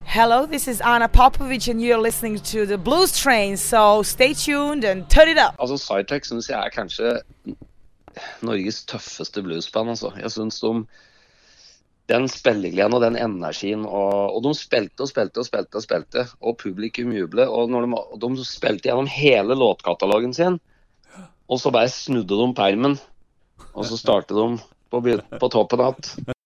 Hello, this is Anna Popovic and you're listening to the Blues Train, so stay tuned and turn it up. Altså, Sidetrack synes jeg kanskje Norges tøffeste bluesband, altså. Jeg synes den spillegleden og den energien, og de spilte, og publikum jublet, og når de spilte gjennom hele låtkatalogen sin, og så bare snudde de permen, og så startet de på toppen at